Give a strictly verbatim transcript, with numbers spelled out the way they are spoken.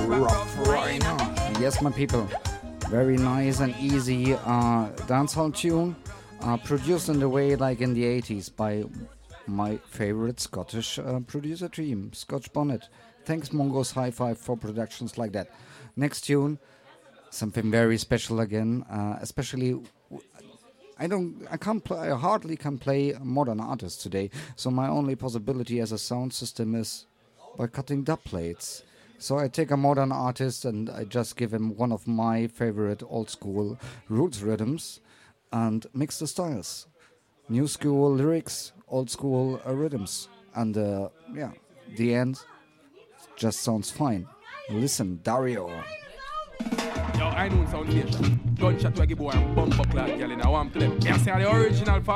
Rough Rider. Yes, my people. Very nice and easy uh, dancehall tune. Uh, produced in the way like in the eighties by my favorite Scottish uh, producer team, Scotch Bonnet. Thanks Mongo's High Five for productions like that. Next tune, something very special again, uh, especially... I don't, I can't play, I hardly can play modern artists today, so my only possibility as a sound system is by cutting dub plates. So I take a modern artist and I just give him one of my favorite old school roots rhythms and mix the styles. New school lyrics, old school uh, rhythms. And uh, yeah, the end just sounds fine. Listen, Dario. Yo, I know sound nation. Gunshot where give boy and bumper clad girl in a one play. Yes, the original for